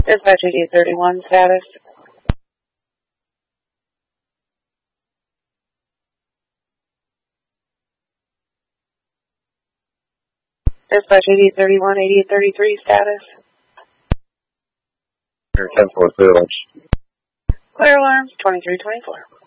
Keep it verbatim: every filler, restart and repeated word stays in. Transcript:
Dispatch eighty-eight thirty-one, status. Dispatch eighty-eight thirty-one, eighty-eight thirty-three, status. ten four, clear alarms. Clear alarms, twenty-three twenty-four.